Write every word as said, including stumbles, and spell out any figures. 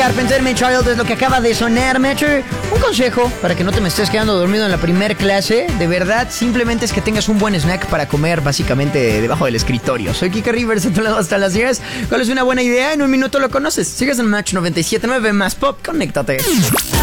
Carpenter, My Child es lo que acaba de sonar, Metro. Un consejo para que no te me estés quedando dormido en la primer clase, de verdad, simplemente es que tengas un buen snack para comer, básicamente debajo del escritorio. Soy Kike Rivers, a tu lado hasta las diez. ¿Cuál es una buena idea? En un minuto lo conoces. Sigues en Match noventa y siete punto nueve más Pop, conéctate.